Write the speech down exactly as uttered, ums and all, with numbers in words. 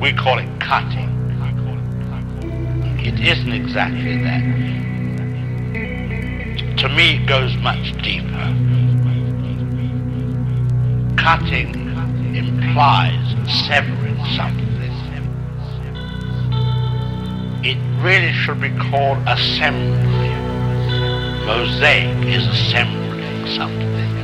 We call it cutting. It isn't exactly that. To me, it goes much deeper. Cutting implies severing something. It really should be called assembly. Mosaic is assembling something.